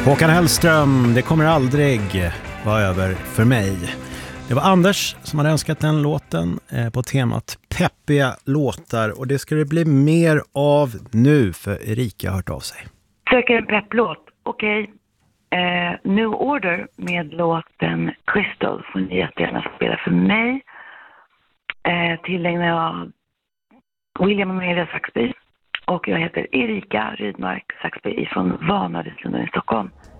Håkan Hellström, det kommer aldrig vara över för mig. Det var Anders som hade önskat den låten på temat peppiga låtar. Och det ska det bli mer av nu, för Erika har hört av sig. Söker en pepplåt. Okej. New Order med låten Crystal får ni jättegärna spela för mig. Tillägnar jag William och Amelia Saxby. Och jag heter Erika Rydmark Saxby från Vanadislunden i Stockholm.